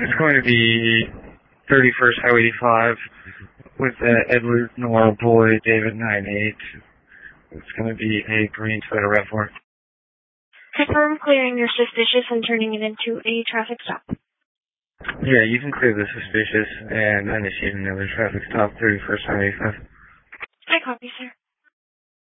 It's going to be 31st Highway 85 with Edward Noir Boy, David 98. It's going to be a green Toyota RAV4. Confirm clearing your suspicious and turning it into a traffic stop. Yeah, you can clear the suspicious and initiate another traffic stop, 31st Highway 85. I copy, sir.